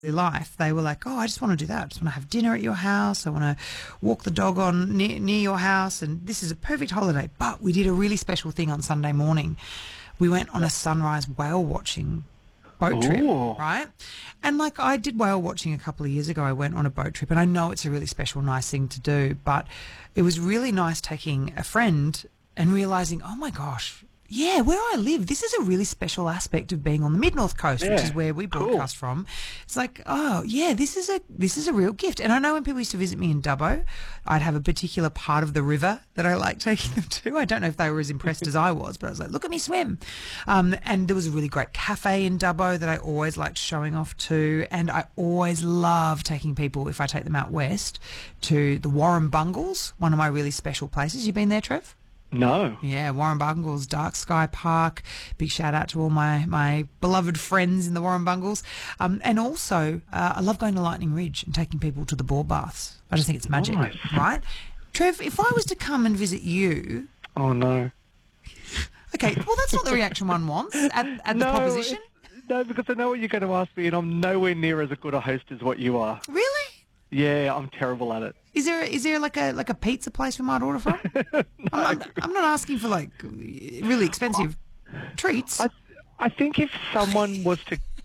life, they were like, oh, I just want to do that. I just want to have dinner at your house. I want to walk the dog on near your house. And this is a perfect holiday. But we did a really special thing on Sunday morning. We went on a sunrise whale watching boat trip, right? And like I did whale watching a couple of years ago. I went on a boat trip, and I know it's a really special, nice thing to do. But it was really nice taking a friend and realising, oh my gosh, yeah, where I live, this is a really special aspect of being on the Mid-North Coast, which is where we broadcast from. It's like, oh, yeah, this is a real gift. And I know when people used to visit me in Dubbo, I'd have a particular part of the river that I liked taking them to. I don't know if they were as impressed as I was, but I was like, look at me swim. And there was a really great cafe in Dubbo that I always liked showing off to. And I always love taking people, if I take them out west, to the Warrumbungles, one of my really special places. You been there, Trev? No. Yeah, Warrumbungles, Dark Sky Park. Big shout out to all my beloved friends in the Warrumbungles. And also, I love going to Lightning Ridge and taking people to the boar baths. I just think it's magic, right? Trev, if I was to come and visit you... Oh, no. Okay, well, that's not the reaction one wants at the proposition. No, because I know what you're going to ask me, and I'm nowhere near as good a host as what you are. Really? Yeah, I'm terrible at it. Is there like a pizza place we might order from? No. I'm not asking for like really expensive treats. I think if someone was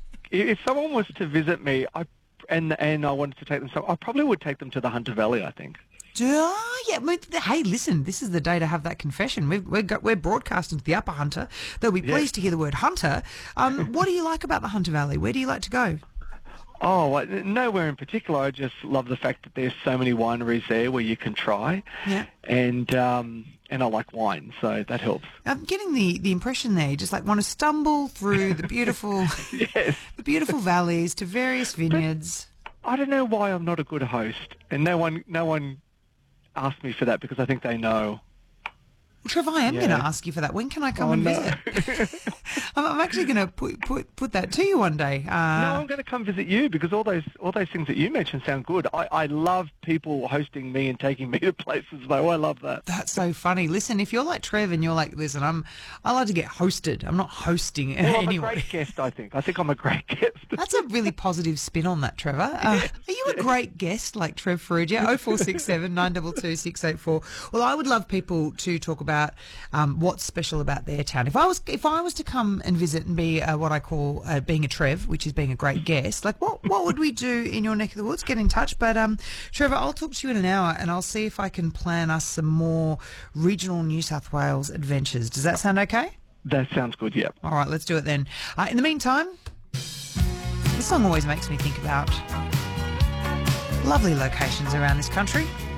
to visit me, and I wanted to take them, I probably would take them to the Hunter Valley. I think. Yeah. Hey, listen, this is the day to have that confession. We're broadcasting to the Upper Hunter. They'll be pleased to hear the word Hunter. What do you like about the Hunter Valley? Where do you like to go? Oh, nowhere in particular. I just love the fact that there's so many wineries there where you can try. Yeah. And I like wine, so that helps. I'm getting the impression there. You just like want to stumble through the beautiful, the beautiful valleys to various vineyards. But I don't know why I'm not a good host, and no one asked me for that because I think they know. Trevor, I am going to ask you for that. When can I come and visit? I'm actually going to put that to you one day. No, I'm going to come visit you because all those things that you mentioned sound good. I love people hosting me and taking me to places, though. I love that. That's so funny. Listen, if you're like Trev and you're like, listen, I like to get hosted. I'm not hosting I'm anyway. a great guest, I think. I think I'm a great guest. That's a really positive spin on that, Trevor. Are you a great guest like Trev Ferrugia? 0467 922 684. Well, I would love people to talk about what's special about their town. If I was to come and visit and be what I call being a Trev, which is being a great guest, like what would we do in your neck of the woods? Get in touch. But Trevor, I'll talk to you in an hour and I'll see if I can plan us some more regional New South Wales adventures. Does that sound okay? That sounds good, yeah. All right, let's do it then. In the meantime, this song always makes me think about lovely locations around this country.